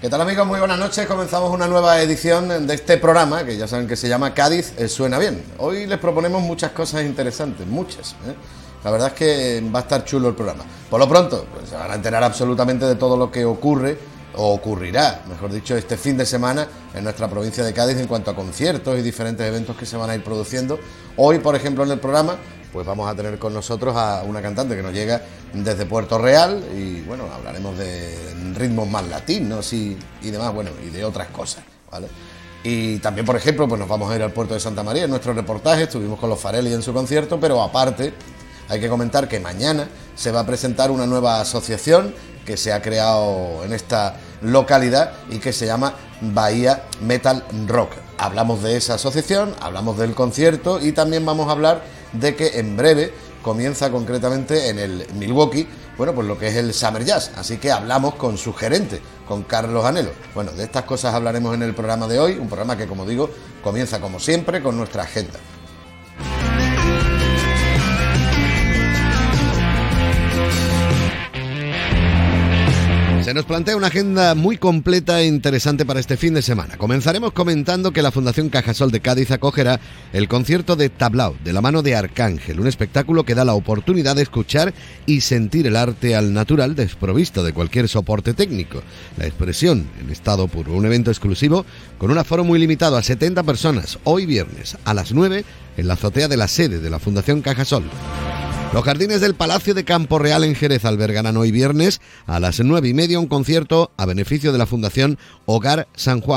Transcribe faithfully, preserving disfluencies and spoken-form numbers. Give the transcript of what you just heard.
¿Qué tal, amigos? Muy buenas noches. Comenzamos una nueva edición de este programa, que ya saben que se llama Cádiz eh, Suena Bien. Hoy les proponemos muchas cosas interesantes, muchas, ¿eh? La verdad es que va a estar chulo el programa. Por lo pronto, pues, se van a enterar absolutamente de todo lo que ocurre, o ocurrirá, mejor dicho, este fin de semana en nuestra provincia de Cádiz en cuanto a conciertos y diferentes eventos que se van a ir produciendo. Hoy, por ejemplo, en el programa, pues vamos a tener con nosotros a una cantante que nos llega desde Puerto Real y, bueno, hablaremos de ritmos más latinos y, y demás, bueno, y de otras cosas, ¿vale? Y también, por ejemplo, pues nos vamos a ir al puerto de Santa María en nuestro reportaje. Estuvimos con los Farelli en su concierto, pero aparte hay que comentar que mañana se va a presentar una nueva asociación que se ha creado en esta localidad y que se llama Bahía Metal Rock. Hablamos de esa asociación, hablamos del concierto y también vamos a hablar de que en breve comienza concretamente en el Milwaukee, bueno, pues lo que es el Summer Jazz. Así que hablamos con su gerente, con Carlos Anelo. Bueno, de estas cosas hablaremos en el programa de hoy, un programa que, como digo, comienza como siempre con nuestra agenda. Se nos plantea una agenda muy completa e interesante para este fin de semana. Comenzaremos comentando que la Fundación Cajasol de Cádiz acogerá el concierto de Tablao, de la mano de Arcángel, un espectáculo que da la oportunidad de escuchar y sentir el arte al natural, desprovisto de cualquier soporte técnico. La expresión en estado puro, un evento exclusivo con un aforo muy limitado a setenta personas, hoy viernes a las nueve en la azotea de la sede de la Fundación Cajasol. Los jardines del Palacio de Campo Real en Jerez albergarán hoy viernes a las nueve y media un concierto a beneficio de la Fundación Hogar San Juan.